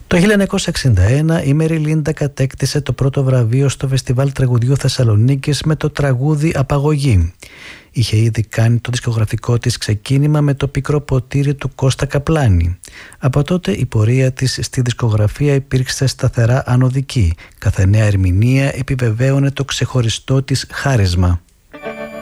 Το 1961 η Μέρι Λίντα κατέκτησε το πρώτο βραβείο στο Φεστιβάλ Τραγουδιού Θεσσαλονίκης με το τραγούδι «Απαγωγή». Είχε ήδη κάνει το δισκογραφικό της ξεκίνημα με το πικρό ποτήρι του Κώστα Καπλάνη. Από τότε η πορεία της στη δισκογραφία υπήρξε σταθερά ανωδική. Κάθε νέα ερμηνεία επιβεβαίωνε το ξεχωριστό της χάρισμα.